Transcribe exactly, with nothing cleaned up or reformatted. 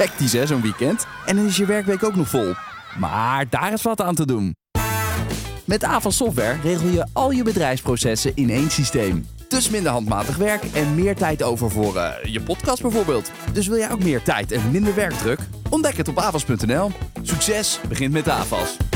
Hectisch hè, zo'n weekend. En dan is je werkweek ook nog vol. Maar daar is wat aan te doen. Met Avas Software regel je al je bedrijfsprocessen in één systeem. Dus minder handmatig werk en meer tijd over voor uh, je podcast bijvoorbeeld. Dus wil jij ook meer tijd en minder werkdruk? Ontdek het op avas punt n l. Succes begint met Avas.